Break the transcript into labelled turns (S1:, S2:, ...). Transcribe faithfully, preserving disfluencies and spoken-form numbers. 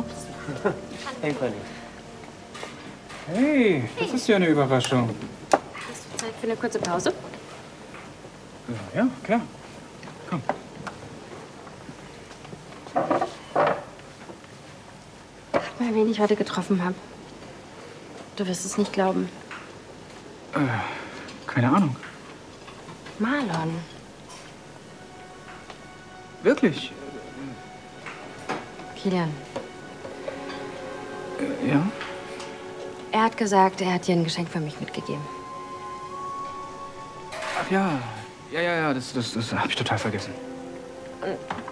S1: Ups.
S2: Hey, Fanny.
S3: Hey, das ist ja eine Überraschung.
S1: Hast du Zeit für eine kurze Pause?
S3: Ja, klar. Komm.
S1: Rat mal, wen ich heute getroffen habe. Du wirst es nicht glauben.
S3: Äh, keine Ahnung.
S1: Marlon.
S3: Wirklich?
S1: Kilian.
S3: Äh, ja?
S1: Er hat gesagt, er hat dir ein Geschenk für mich mitgegeben.
S3: Ach ja. Ja, ja, ja, das, das, das habe ich total vergessen.